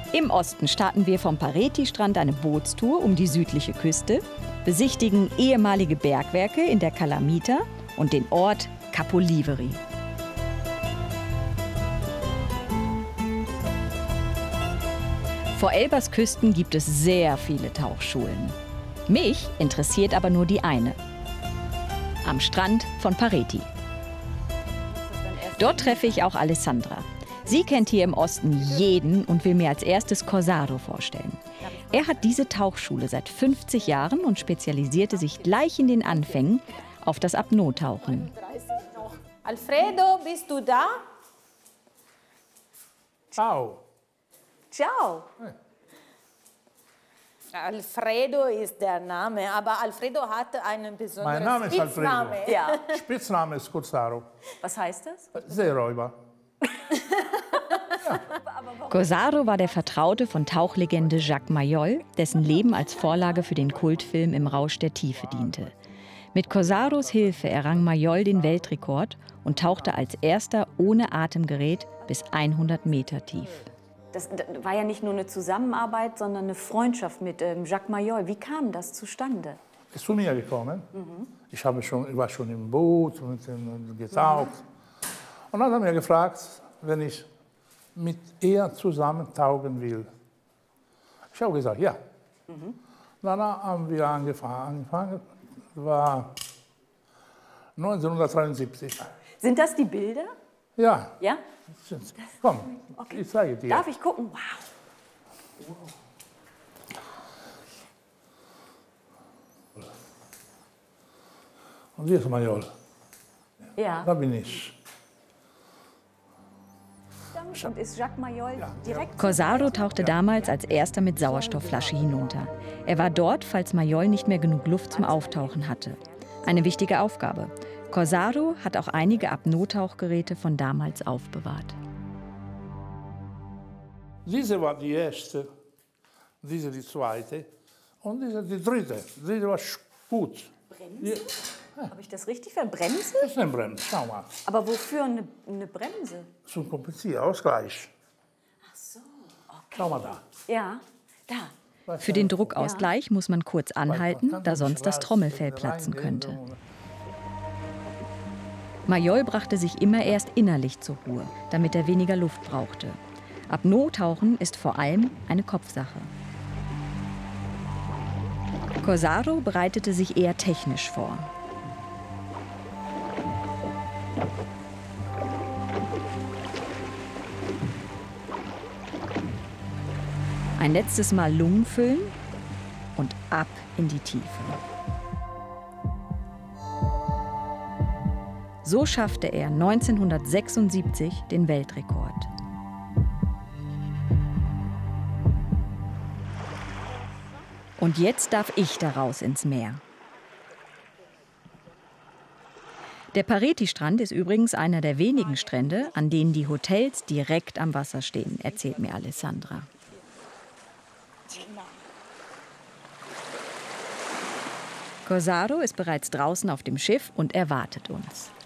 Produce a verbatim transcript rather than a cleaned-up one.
Im Osten starten wir vom Pareti-Strand eine Bootstour um die südliche Küste, besichtigen ehemalige Bergwerke in der Calamita und den Ort Capo Liveri. Vor Elbas Küsten gibt es sehr viele Tauchschulen. Mich interessiert aber nur die eine. Am Strand von Pareti. Dort treffe ich auch Alessandra. Sie kennt hier im Osten jeden und will mir als erstes Corsaro vorstellen. Er hat diese Tauchschule seit fünfzig Jahren und spezialisierte sich gleich in den Anfängen auf das Apnoe-Tauchen. Alfredo, bist du da? Ciao. Ciao. Alfredo ist der Name, aber Alfredo hat einen besonderen Mein Name ist Spitzname. Alfredo. Ja. Spitzname ist Corsaro. Was heißt das? Seeräuber. Corsaro war der Vertraute von Tauchlegende Jacques Mayol, dessen Leben als Vorlage für den Kultfilm Im Rausch der Tiefe diente. Mit Corsaros Hilfe errang Mayol den Weltrekord und tauchte als erster ohne Atemgerät bis hundert Meter tief. Das war ja nicht nur eine Zusammenarbeit, sondern eine Freundschaft mit ähm, Jacques Mayol. Wie kam das zustande? Ist zu mir gekommen. Mhm. Ich, habe schon, ich war schon im Boot und, und getaucht. Mhm. Und dann hat er mir gefragt, wenn ich mit ihr zusammen tauchen will. Ich habe gesagt, ja. Mhm. Dann haben wir angefangen. angefangen. Das war neunzehnhundertdreiundsiebzig. Sind das die Bilder? Ja. Ja? Komm, okay. ich zeige dir. Darf ich gucken? Wow. Und hier ist Mayol. Ja. Da bin ich. Und ist Jacques Mayol direkt? Corsaro tauchte damals als erster mit Sauerstoffflasche hinunter. Er war dort, falls Mayol nicht mehr genug Luft zum Auftauchen hatte. Eine wichtige Aufgabe. Corsaro hat auch einige Apnoe-Tauchgeräte von damals aufbewahrt. Diese war die erste, diese die zweite und diese die dritte. Diese war gut. Bremse? Ja. Habe ich das richtig verstanden? Bremse? Das ist eine Bremse, schau mal. Aber wofür eine, eine Bremse? Zum Kompensieren, Ausgleich. Ach so, okay. Schau mal da. Ja, da. Für den Druckausgleich ja. muss man kurz anhalten, da sonst das Trommelfell platzen könnte. Mayol brachte sich immer erst innerlich zur Ruhe, damit er weniger Luft brauchte. Apnoe-Tauchen ist vor allem eine Kopfsache. Corsaro bereitete sich eher technisch vor. Ein letztes Mal Lungen füllen und ab in die Tiefe. So schaffte er neunzehnhundertsechsundsiebzig den Weltrekord. Und jetzt darf ich daraus ins Meer. Der Pareti-Strand ist übrigens einer der wenigen Strände, an denen die Hotels direkt am Wasser stehen, erzählt mir Alessandra. Corsaro ist bereits draußen auf dem Schiff und erwartet uns.